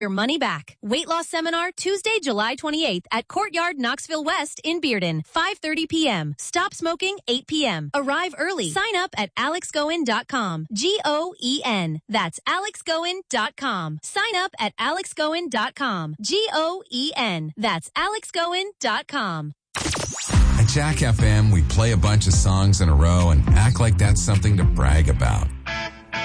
your money back. Weight loss seminar Tuesday, July 28th at Courtyard Knoxville West in Bearden, 5:30 p.m. Stop smoking 8 p.m. Arrive early. Sign up at alexgoen.com. Goen. That's alexgoen.com. Sign up at alexgoen.com. Goen. That's alexgoen.com. At Jack FM, we play a bunch of songs in a row and act like that's something to brag about.